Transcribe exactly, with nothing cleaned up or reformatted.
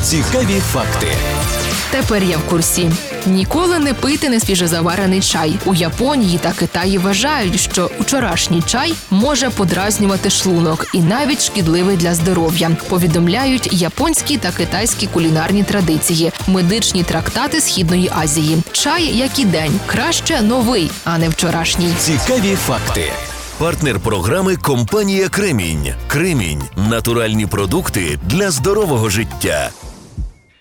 Цікаві факти. Тепер я в курсі. Ніколи не пийте несвіжозаварений чай. У Японії та Китаї вважають, що вчорашній чай може подразнювати шлунок і навіть шкідливий для здоров'я. Повідомляють японські та китайські кулінарні традиції, медичні трактати Східної Азії. Чай, як і день, краще новий, а не вчорашній. Цікаві факти. Партнер програми – компанія «Кремінь». «Кремінь» – натуральні продукти для здорового життя.